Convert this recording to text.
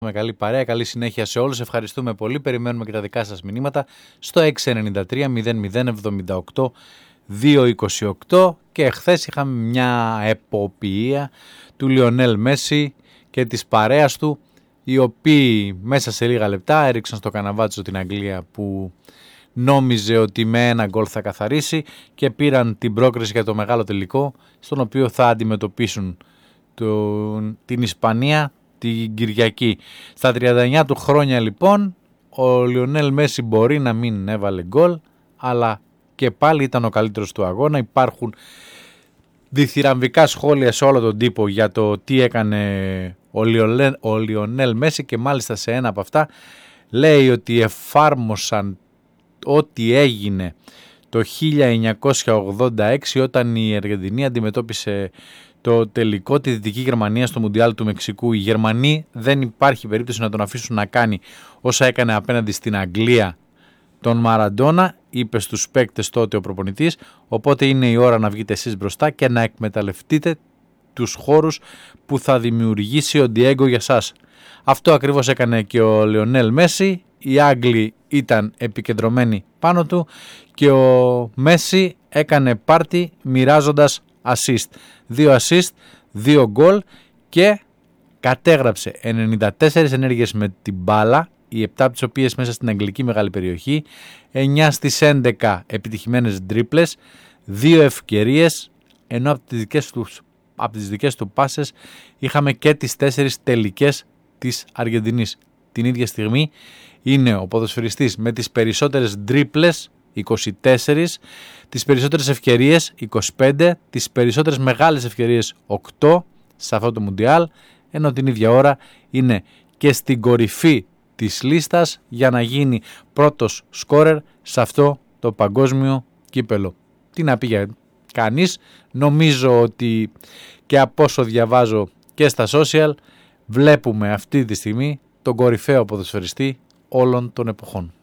Με καλή παρέα, καλή συνέχεια σε όλους. Ευχαριστούμε πολύ. Περιμένουμε και τα δικά σας μηνύματα στο 693-0078-228 και χθες είχαμε μια εποπία του Λιονέλ Μέση και της παρέας του, οι οποίοι μέσα σε λίγα λεπτά έριξαν στο καναβάτσο την Αγγλία που νόμιζε ότι με ένα γκολ θα καθαρίσει και πήραν την πρόκριση για το μεγάλο τελικό, στον οποίο θα αντιμετωπίσουν την Ισπανία την Κυριακή. Στα 39 του χρόνια λοιπόν ο Λιονέλ Μέση μπορεί να μην έβαλε γκολ, αλλά και πάλι ήταν ο καλύτερος του αγώνα. Υπάρχουν διθυραμβικά σχόλια σε όλο τον τύπο για το τι έκανε ο Λιονέλ Μέση και μάλιστα σε ένα από αυτά λέει ότι εφάρμοσαν ό,τι έγινε το 1986 όταν η Αργεντινή αντιμετώπισε το τελικό τη Δυτική Γερμανία στο Μουντιάλ του Μεξικού. Οι Γερμανοί δεν υπάρχει περίπτωση να τον αφήσουν να κάνει όσα έκανε απέναντι στην Αγγλία τον Μαραντόνα, είπε στους παίκτες τότε ο προπονητής, οπότε είναι η ώρα να βγείτε εσείς μπροστά και να εκμεταλλευτείτε τους χώρους που θα δημιουργήσει ο Ντιέγκο για σας. Αυτό ακριβώς έκανε και ο Λιονέλ Μέση. Οι Άγγλοι ήταν επικεντρωμένοι πάνω του και ο Μέση έκανε πάρτι μοιράζοντας assist. 2 assist, 2 γκολ και κατέγραψε 94 ενέργειες με την μπάλα, οι 7 από τις οποίες μέσα στην αγγλική μεγάλη περιοχή, 9 στις 11 επιτυχημένες τρίπλες, 2 ευκαιρίες, ενώ από τις δικές του πάσες είχαμε και τις 4 τελικές της Αργεντινής. Την ίδια στιγμή είναι ο ποδοσφαιριστής με τις περισσότερες τρίπλες, 24, τις περισσότερες ευκαιρίες 25, τις περισσότερες μεγάλες ευκαιρίες 8 σε αυτό το Μουντιάλ, ενώ την ίδια ώρα είναι και στην κορυφή της λίστας για να γίνει πρώτος σκόρερ σε αυτό το παγκόσμιο κύπελο. Τι να πει για κανείς, νομίζω ότι και από όσο διαβάζω και στα social βλέπουμε αυτή τη στιγμή τον κορυφαίο ποδοσφαιριστή όλων των εποχών.